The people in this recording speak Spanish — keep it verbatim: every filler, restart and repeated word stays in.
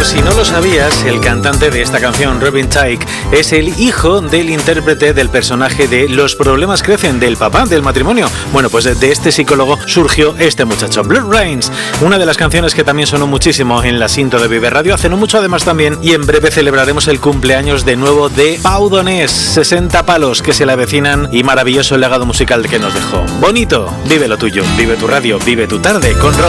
Por si no lo sabías, el cantante de esta canción, Robin Thicke, es el hijo del intérprete del personaje de Los problemas crecen, del papá del matrimonio. Bueno, pues de este psicólogo surgió este muchacho. Blood Rains, una de las canciones que también sonó muchísimo en la cinta de Vive Radio, hace no mucho además también, y en breve celebraremos el cumpleaños de nuevo de Pau Donés, sesenta palos que se le avecinan y maravilloso el legado musical que nos dejó. Bonito, vive lo tuyo, vive tu radio, vive tu tarde con